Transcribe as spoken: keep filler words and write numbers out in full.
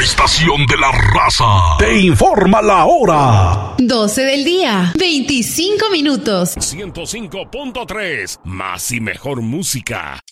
estación de la raza te informa la hora. doce del día, veinticinco minutos. ciento cinco punto tres, más y mejor música.